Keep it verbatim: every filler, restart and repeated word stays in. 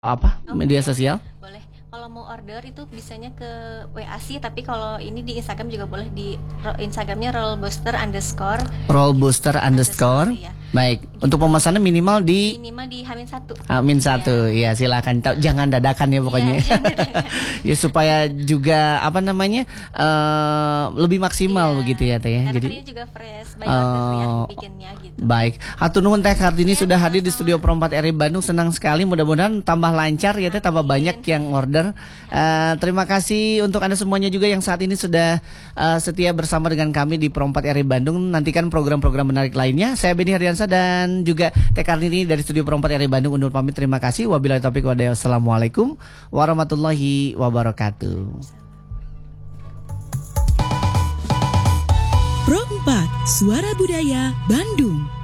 Apa, Oh media boleh, sosial? boleh. Kalau mau order itu bisanya ke W A sih, tapi kalau ini di Instagram juga boleh di ro Instagram-nya rollbuster underscore Rollbuster underscore underscore. ya, Baik, untuk gitu. pemesannya minimal di Minimal di H min satu. Amin Iya. satu, ya silakan. Ta- Jangan dadakan ya Iya, pokoknya. jangan dadakan. Ya supaya juga apa namanya eh lebih Iya, maksimal begitu ya teh ya. karena kan Jadi ini juga fresh by order ya eh bikinnya gitu. baik. Hatur nuhun Teh Kartini Ya, sudah hadir di sama-sama. Studio Pro empat R I Bandung. Senang sekali, mudah-mudahan tambah lancar ya teh, tambah banyak Amin. yang order. Eh, terima kasih untuk Anda semuanya juga yang saat ini sudah eh, setia bersama dengan kami di Pro empat R I Bandung. Nantikan program-program menarik lainnya. Saya Beni Hardiansa dan juga Teh Kartini dari Studio Pro empat R I Bandung undur pamit. Terima kasih. Wabillahi taufiq walhidayah. Wassalamualaikum warahmatullahi wabarakatuh. Pro empat Suara Budaya Bandung.